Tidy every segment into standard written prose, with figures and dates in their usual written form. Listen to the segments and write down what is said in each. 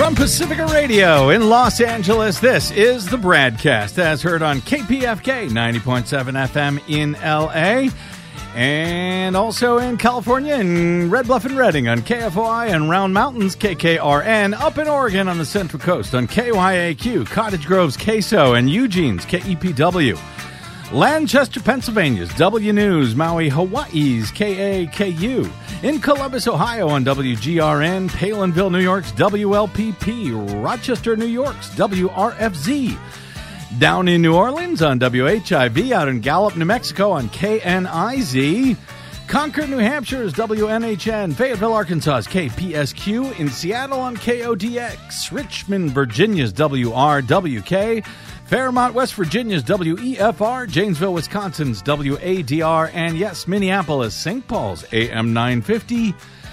From Pacifica Radio in Los Angeles, this is the Bradcast, as heard on KPFK 90.7 FM in LA, and also in California in Red Bluff and Redding on KFOI, and Round Mountains KKRN, up in Oregon on the Central Coast on KYAQ, Cottage Grove's KSO, and Eugene's KEPW. Lancaster, Pennsylvania's W News, Maui, Hawaii's KAKU, in Columbus, Ohio on WGRN, Palinville, New York's WLPP, Rochester, New York's WRFZ, down in New Orleans on WHIV, out in Gallup, New Mexico on KNIZ, Concord, New Hampshire's WNHN, Fayetteville, Arkansas's KPSQ, in Seattle on KODX, Richmond, Virginia's WRWK, Fairmont, West Virginia's WEFR, Janesville, Wisconsin's WADR, and yes, Minneapolis, St. Paul's AM 950,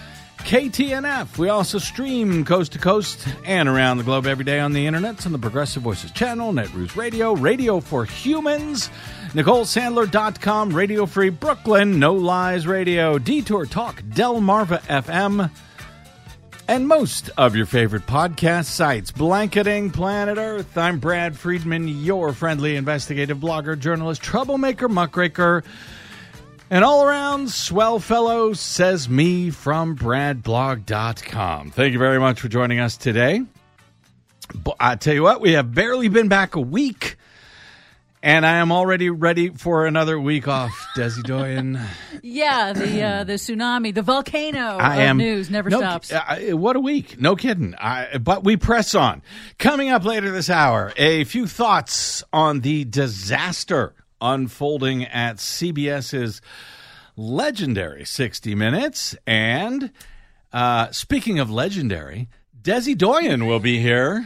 KTNF. We also stream coast to coast and around the globe every day on the internet on the Progressive Voices channel, Netroots Radio, Radio for Humans, NicoleSandler.com, Radio Free Brooklyn, No Lies Radio, Detour Talk, Delmarva FM, and most of your favorite podcast sites. Blanketing Planet Earth. I'm Brad Friedman, your friendly investigative blogger, journalist, troublemaker, muckraker, and all-around swell fellow, says me from bradblog.com. Thank you very much for joining us today. I tell you what, we have barely been back a week, and I am already ready for another week off, Desi Doyen. Yeah, the tsunami, the volcano of news never stops. What a week. No kidding. But we press on. Coming up later this hour, a few thoughts on the disaster unfolding at CBS's legendary 60 Minutes. And speaking of legendary, Desi Doyen will be here.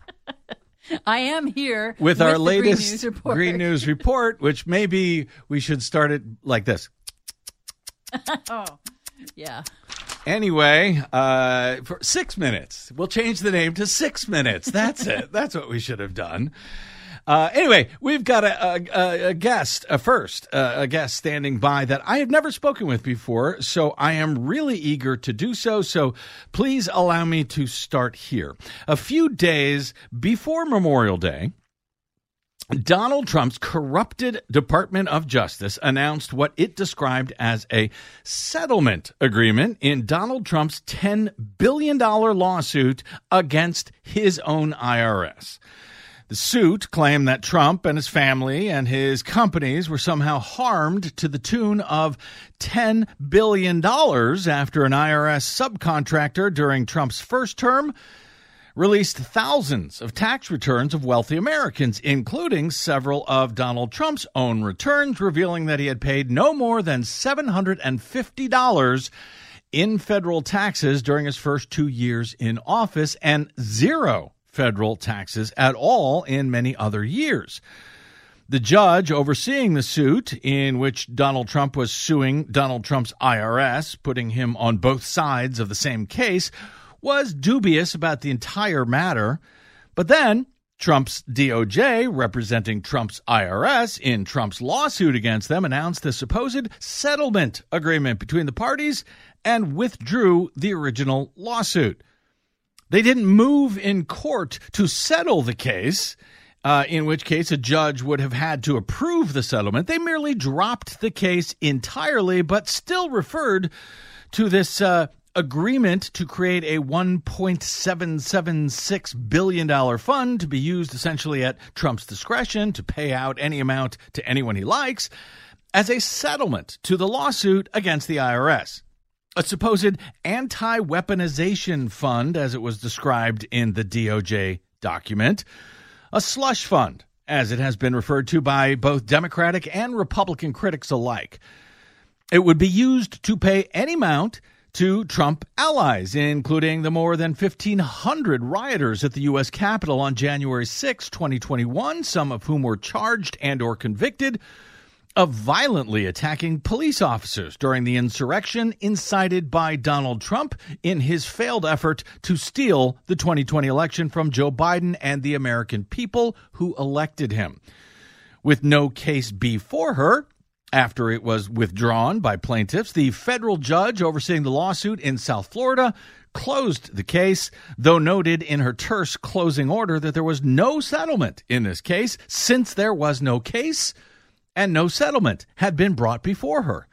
I am here with our latest Green News Report, which maybe we should start it like this. Oh, yeah. Anyway, for 6 minutes. We'll change the name to 6 Minutes. That's it. That's what we should have done. Anyway, we've got a guest standing by that I have never spoken with before, so I am really eager to do so. So please allow me to start here. A few days before Memorial Day, Donald Trump's corrupted Department of Justice announced what it described as a settlement agreement in Donald Trump's $10 billion lawsuit against his own IRS. The suit claimed that Trump and his family and his companies were somehow harmed to the tune of $10 billion after an IRS subcontractor during Trump's first term released thousands of tax returns of wealthy Americans, including several of Donald Trump's own returns, revealing that he had paid no more than $750 in federal taxes during his first 2 years in office and zero federal taxes at all in many other years. The judge overseeing the suit, in which Donald Trump was suing Donald Trump's IRS, putting him on both sides of the same case, was dubious about the entire matter. But then Trump's DOJ, representing Trump's IRS in Trump's lawsuit against them, announced the supposed settlement agreement between the parties and withdrew the original lawsuit. They didn't move in court to settle the case, in which case a judge would have had to approve the settlement. They merely dropped the case entirely, but still referred to this agreement to create a $1.776 billion fund to be used essentially at Trump's discretion to pay out any amount to anyone he likes as a settlement to the lawsuit against the IRS. A supposed anti-weaponization fund, as it was described in the DOJ document. A slush fund, as it has been referred to by both Democratic and Republican critics alike. It would be used to pay any amount to Trump allies, including the more than 1,500 rioters at the U.S. Capitol on January 6, 2021, some of whom were charged and or convicted of violently attacking police officers during the insurrection incited by Donald Trump in his failed effort to steal the 2020 election from Joe Biden and the American people who elected him. With no case before her, After it was withdrawn by plaintiffs, the federal judge overseeing the lawsuit in South Florida closed the case, though noted in her terse closing order that there was no settlement in this case since there was no case and no settlement had been brought before her.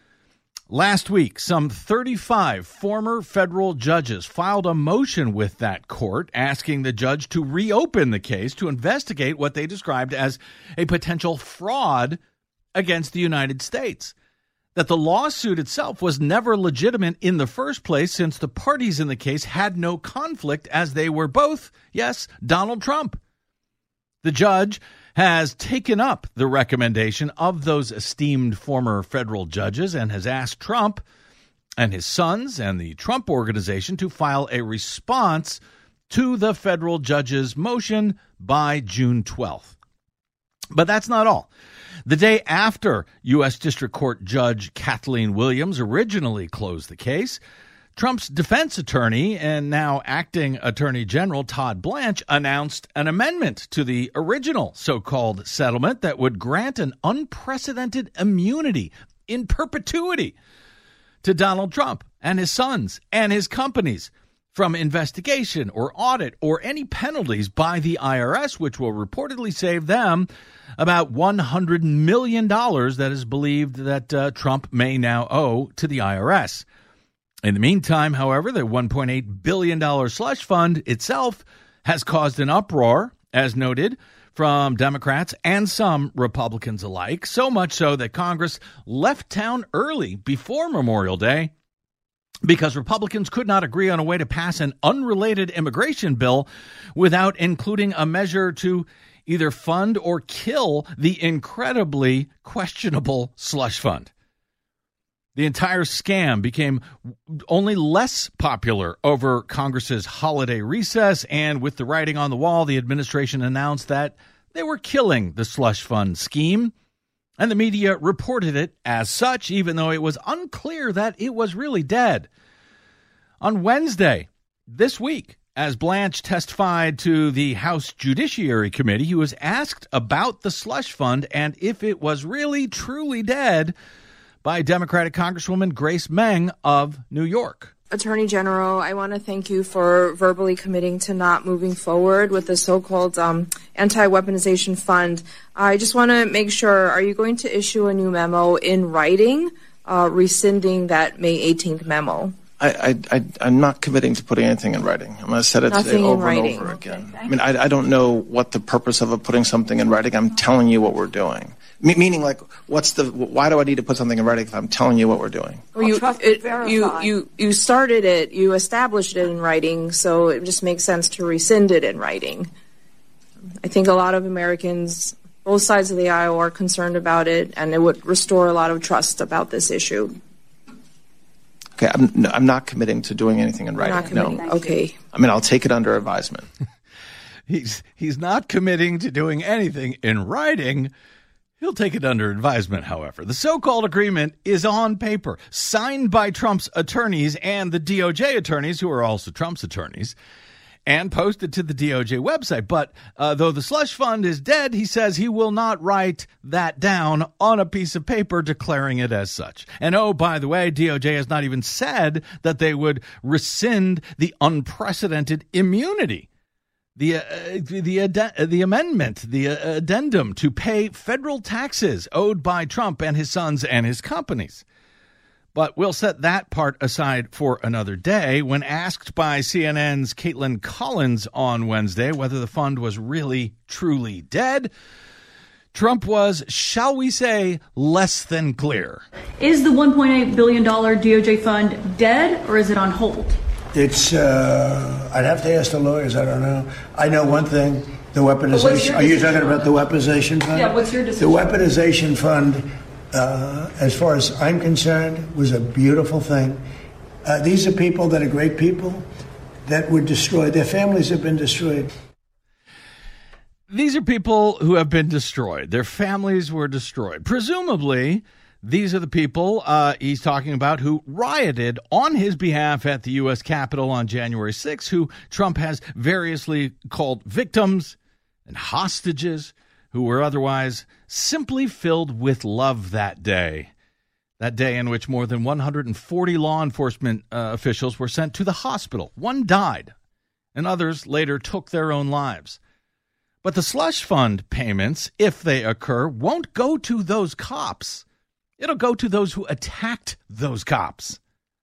Last week, some 35 former federal judges filed a motion with that court asking the judge to reopen the case to investigate what they described as a potential fraud against the United States. That the lawsuit itself was never legitimate in the first place since the parties in the case had no conflict as they were both, yes, Donald Trump. The judge has taken up the recommendation of those esteemed former federal judges and has asked Trump and his sons and the Trump Organization to file a response to the federal judge's motion by June 12th. But that's not all. The day after U.S. District Court Judge Kathleen Williams originally closed the case, Trump's defense attorney and now acting Attorney General Todd Blanche announced an amendment to the original so-called settlement that would grant an unprecedented immunity in perpetuity to Donald Trump and his sons and his companies from investigation or audit or any penalties by the IRS, which will reportedly save them about $100 million that is believed that Trump may now owe to the IRS. In the meantime, however, the $1.8 billion slush fund itself has caused an uproar, as noted, from Democrats and some Republicans alike, so much so that Congress left town early before Memorial Day because Republicans could not agree on a way to pass an unrelated immigration bill without including a measure to either fund or kill the incredibly questionable slush fund. The entire scam became only less popular over Congress's holiday recess, and with the writing on the wall, the administration announced that they were killing the slush fund scheme, and the media reported it as such, even though it was unclear that it was really dead. On Wednesday, this week, as Blanche testified to the House Judiciary Committee, he was asked about the slush fund and if it was really, truly dead by Democratic Congresswoman Grace Meng of New York. Attorney General, I want to thank you for verbally committing to not moving forward with the so-called anti-weaponization fund. I just want to make sure, are you going to issue a new memo in writing rescinding that May 18th memo? I'm not committing to putting anything in writing. I'm going to set it today over and over again. I mean, I don't know what the purpose of putting something in writing. I'm telling you what we're doing. Meaning, like, why do I need to put something in writing if I'm telling you what we're doing? Well, you started it, you established it in writing, so it just makes sense to rescind it in writing. I think a lot of Americans, both sides of the aisle, are concerned about it, and it would restore a lot of trust about this issue. Okay, I'm not committing to doing anything in writing. No. Okay. I mean, I'll take it under advisement. He's not committing to doing anything in writing. He'll take it under advisement, however. The so-called agreement is on paper, signed by Trump's attorneys and the DOJ attorneys, who are also Trump's attorneys, and posted to the DOJ website. But though the slush fund is dead, he says he will not write that down on a piece of paper declaring it as such. And oh, by the way, DOJ has not even said that they would rescind the unprecedented immunity. The amendment, the addendum to pay federal taxes owed by Trump and his sons and his companies. But we'll set that part aside for another day. When asked by CNN's Caitlin Collins on Wednesday whether the fund was really, truly dead, Trump was, shall we say, less than clear. Is the $1.8 billion DOJ fund dead or is it on hold? It's, I'd have to ask the lawyers. I don't know. I know one thing, the weaponization. Are you talking about the weaponization fund? Yeah, what's your decision? The weaponization fund, as far as I'm concerned, was a beautiful thing. These are people that are great people that were destroyed. Their families have been destroyed. These are people who have been destroyed. Their families were destroyed. Presumably, these are the people he's talking about who rioted on his behalf at the U.S. Capitol on January 6th, who Trump has variously called victims and hostages, who were otherwise simply filled with love that day. That day in which more than 140 law enforcement officials were sent to the hospital. One died, and others later took their own lives. But the slush fund payments, if they occur, won't go to those cops. It'll go to those who attacked those cops.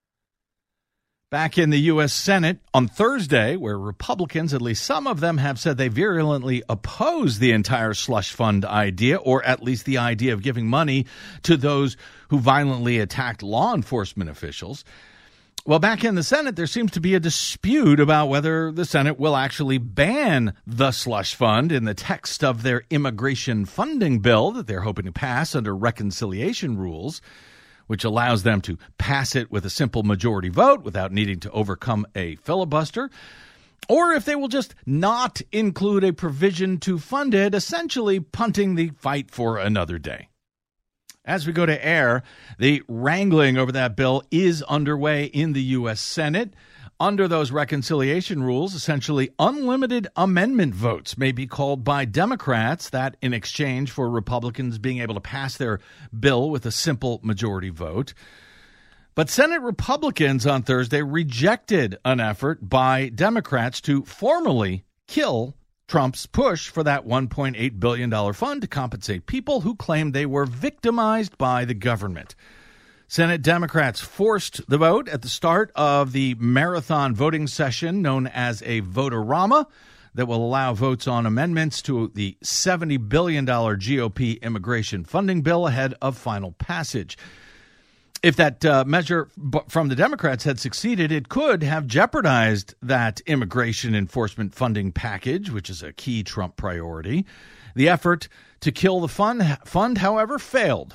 Back in the U.S. Senate on Thursday, where Republicans, at least some of them, have said they virulently oppose the entire slush fund idea, or at least the idea of giving money to those who violently attacked law enforcement officials. Well, back in the Senate, there seems to be a dispute about whether the Senate will actually ban the slush fund in the text of their immigration funding bill that they're hoping to pass under reconciliation rules, which allows them to pass it with a simple majority vote without needing to overcome a filibuster, or if they will just not include a provision to fund it, essentially punting the fight for another day. As we go to air, the wrangling over that bill is underway in the U.S. Senate. Under those reconciliation rules, essentially unlimited amendment votes may be called by Democrats, that in exchange for Republicans being able to pass their bill with a simple majority vote. But Senate Republicans on Thursday rejected an effort by Democrats to formally kill Trump's push for that $1.8 billion fund to compensate people who claimed they were victimized by the government. Senate Democrats forced the vote at the start of the marathon voting session known as a vote-a-rama that will allow votes on amendments to the $70 billion GOP immigration funding bill ahead of final passage. If that measure from the Democrats had succeeded, it could have jeopardized that immigration enforcement funding package, which is a key Trump priority. The effort to kill the fund, however, failed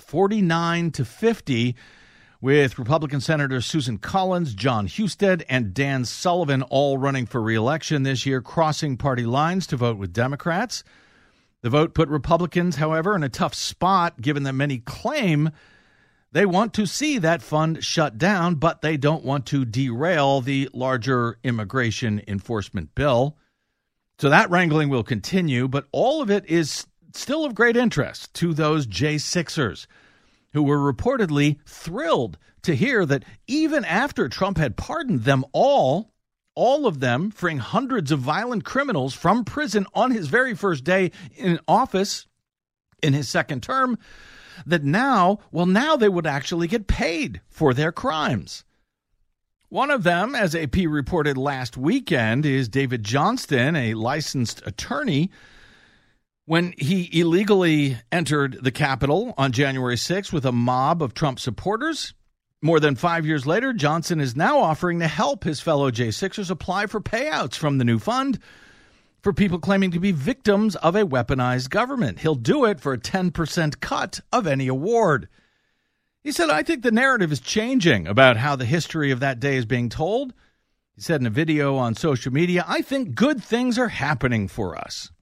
49-50, with Republican Senators Susan Collins, John Husted, and Dan Sullivan all running for re-election this year, crossing party lines to vote with Democrats. The vote put Republicans, however, in a tough spot, given that many claim they want to see that fund shut down, but they don't want to derail the larger immigration enforcement bill. So that wrangling will continue, but all of it is still of great interest to those J6ers who were reportedly thrilled to hear that even after Trump had pardoned them all of them, freeing hundreds of violent criminals from prison on his very first day in office in his second term, that now they would actually get paid for their crimes. One of them, as AP reported last weekend, is David Johnston, a licensed attorney. When he illegally entered the Capitol on January 6th with a mob of Trump supporters, more than 5 years later, Johnson is now offering to help his fellow J6ers apply for payouts from the new fund for people claiming to be victims of a weaponized government. He'll do it for a 10% cut of any award. He said, I think the narrative is changing about how the history of that day is being told. He said in a video on social media, I think good things are happening for us.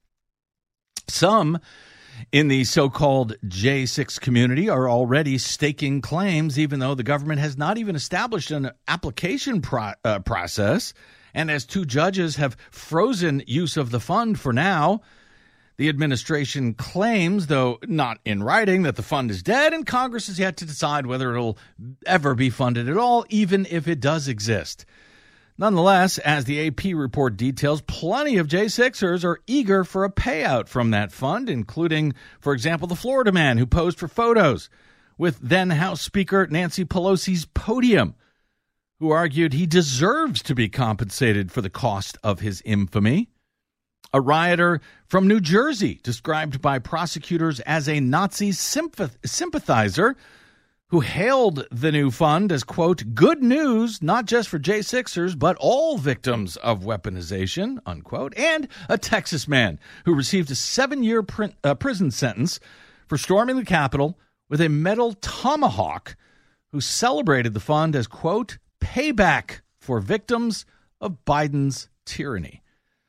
Some in the so-called J6 community are already staking claims, even though the government has not even established an application process. And as two judges have frozen use of the fund for now, the administration claims, though not in writing, that the fund is dead, and Congress has yet to decide whether it'll ever be funded at all, even if it does exist. Nonetheless, as the AP report details, plenty of J6ers are eager for a payout from that fund, including, for example, the Florida man who posed for photos with then House Speaker Nancy Pelosi's podium, who argued he deserves to be compensated for the cost of his infamy. A rioter from New Jersey, described by prosecutors as a Nazi sympathizer, who hailed the new fund as, quote, good news, not just for J6ers, but all victims of weaponization, unquote. And a Texas man who received a 7-year prison sentence for storming the Capitol with a metal tomahawk, who celebrated the fund as, quote, payback for victims of Biden's tyranny.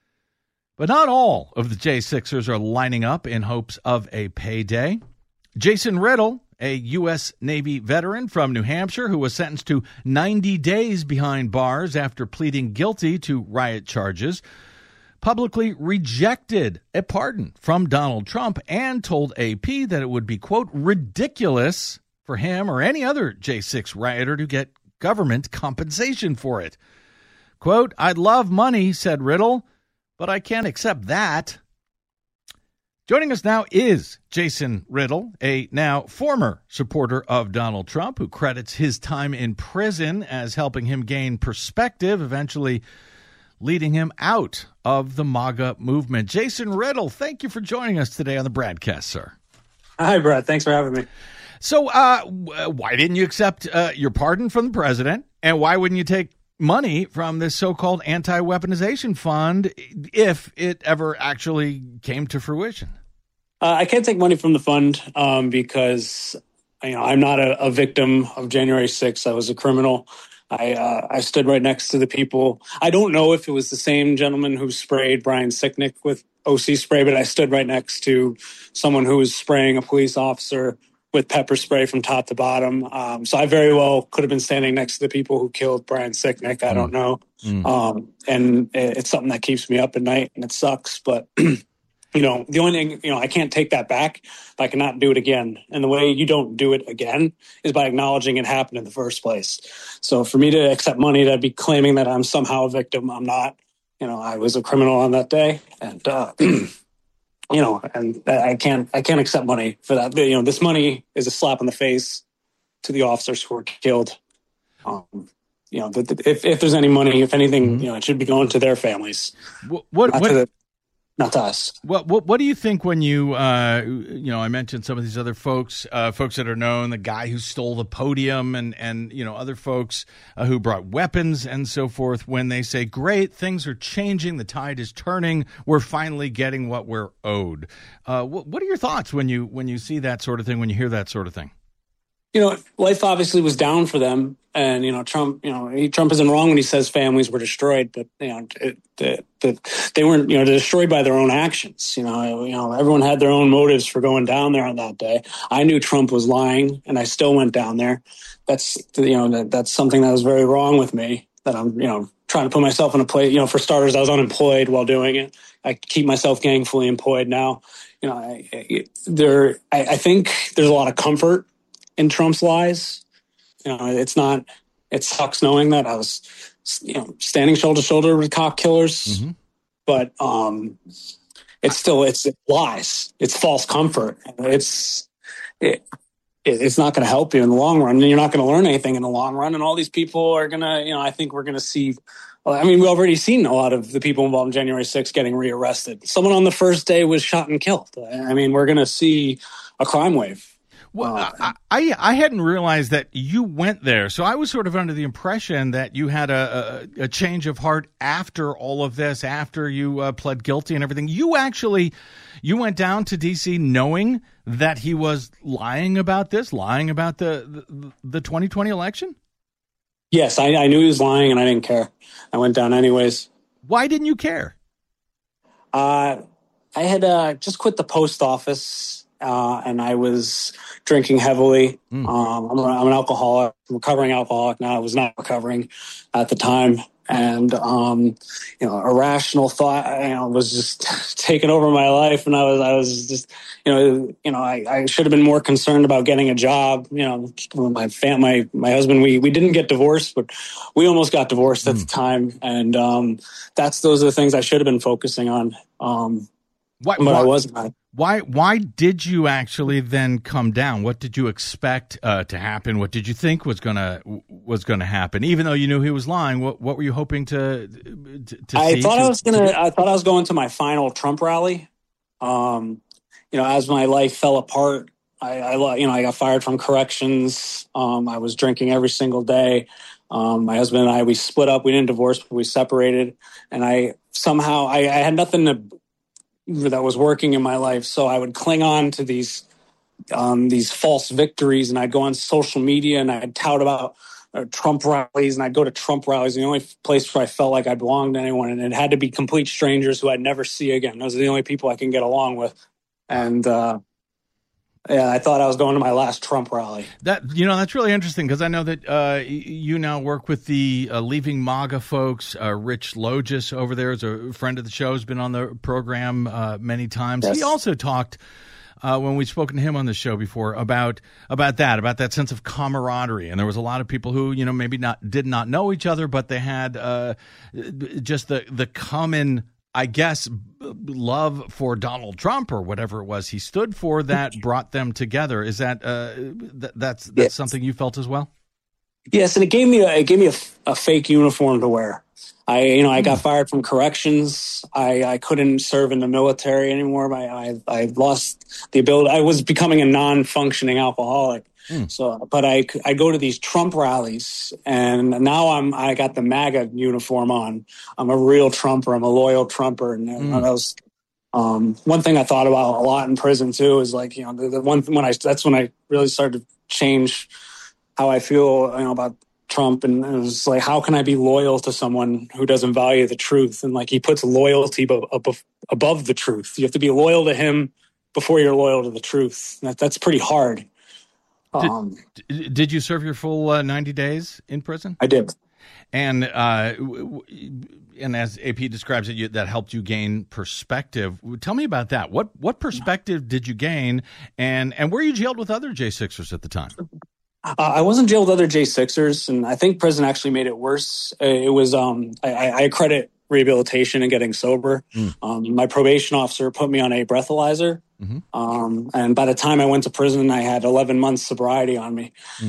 But not all of the J6ers are lining up in hopes of a payday. Jason Riddle, a U.S. Navy veteran from New Hampshire who was sentenced to 90 days behind bars after pleading guilty to riot charges, publicly rejected a pardon from Donald Trump and told AP that it would be, quote, ridiculous for him or any other J6 rioter to get government compensation for it. Quote, I'd love money, said Riddle, but I can't accept that. Joining us now is Jason Riddle, a now former supporter of Donald Trump, who credits his time in prison as helping him gain perspective, eventually leading him out of the MAGA movement. Jason Riddle, thank you for joining us today on the BradCast, sir. Hi, Brad. Thanks for having me. So why didn't you accept your pardon from the president, and why wouldn't you take money from this so-called anti-weaponization fund if it ever actually came to fruition? I can't take money from the fund because I'm not a victim of January 6th. I was a criminal. I stood right next to the people. I don't know if it was the same gentleman who sprayed Brian Sicknick with OC spray, but I stood right next to someone who was spraying a police officer with pepper spray from top to bottom. So I very well could have been standing next to the people who killed Brian Sicknick. I don't know. And it's something that keeps me up at night, and it sucks. But, the only thing, I can't take that back, but I cannot do it again. And the way you don't do it again is by acknowledging it happened in the first place. So for me to accept money, that'd be claiming that I'm somehow a victim. I'm not. I was a criminal on that day. And, and I can't accept money for that. This money is a slap in the face to the officers who were killed. If there's any money, if anything, it should be going to their families. Not to us. What do you think when you, I mentioned some of these other folks that are known, the guy who stole the podium and other folks who brought weapons and so forth, when they say, great, things are changing, the tide is turning, we're finally getting what we're owed. What are your thoughts when you see that sort of thing, when you hear that sort of thing? Life obviously was down for them. And, Trump isn't wrong when he says families were destroyed, but, they weren't, they're destroyed by their own actions. Everyone had their own motives for going down there on that day. I knew Trump was lying, and I still went down there. That's something that was very wrong with me, that I'm, trying to put myself in a place. For starters, I was unemployed while doing it. I keep myself gainfully employed now. I think there's a lot of comfort in Trump's lies. It sucks knowing that I was, standing shoulder to shoulder with cop killers, but it's lies. It's false comfort. It's not going to help you in the long run, and you're not going to learn anything in the long run. And all these people are going to, I think we're going to see. We've already seen a lot of the people involved in January 6th getting rearrested. Someone on the first day was shot and killed. We're going to see a crime wave. Well, I hadn't realized that you went there, so I was sort of under the impression that you had a change of heart after all of this, after you pled guilty and everything. You went down to D.C. knowing that he was lying about this, lying about the 2020 election? Yes, I knew he was lying, and I didn't care. I went down anyways. Why didn't you care? I had just quit the post office. And I was drinking heavily. I'm an alcoholic, recovering alcoholic now. I was not recovering at the time. And, irrational thought, was just taking over my life. And I was just, I should have been more concerned about getting a job. My husband, we didn't get divorced, but we almost got divorced at the time. And those are the things I should have been focusing on. But I wasn't. Why did you actually then come down? What did you expect to happen? What did you think was gonna happen? Even though you knew he was lying, what were you hoping to see? I thought I was going to my final Trump rally. As my life fell apart, I got fired from corrections. I was drinking every single day. My husband and I, we split up. We didn't divorce, but we separated. And I had nothing that was working in my life. So I would cling on to these false victories, and I'd go on social media and I'd tout about Trump rallies, and I'd go to Trump rallies. The only place where I felt like I belonged to anyone, and it had to be complete strangers who I'd never see again. Those are the only people I can get along with. And Yeah, I thought I was going to my last Trump rally. That's really interesting because I know that you now work with the Leaving MAGA folks. Rich Logis over there is a friend of the show, has been on the program many times. Yes. He also talked when we've spoken to him on the show before about that sense of camaraderie. And there was a lot of people who, maybe did not know each other, but they had just the common, I guess, love for Donald Trump or whatever it was he stood for that brought them together. Is that that's yes. something you felt as well? Yes, and it gave me a fake uniform to wear. I got fired from corrections. I couldn't serve in the military anymore. I lost the ability. I was becoming a non-functioning alcoholic. So, but I go to these Trump rallies, and now I got the MAGA uniform on. I'm a real Trumper. I'm a loyal Trumper, and that was one thing I thought about a lot in prison too. Is like that's when I really started to change how I feel about Trump, and it was like, how can I be loyal to someone who doesn't value the truth? And like he puts loyalty above the truth. You have to be loyal to him before you're loyal to the truth. That's pretty hard. Did you serve your full 90 days in prison? I did. And as AP describes it, that helped you gain perspective. Tell me about that. What perspective did you gain? And were you jailed with other J6ers at the time? I wasn't jailed with other J6ers, and I think prison actually made it worse. It was I credit rehabilitation and getting sober. My probation officer put me on a breathalyzer. And by the time I went to prison, I had 11 months sobriety on me.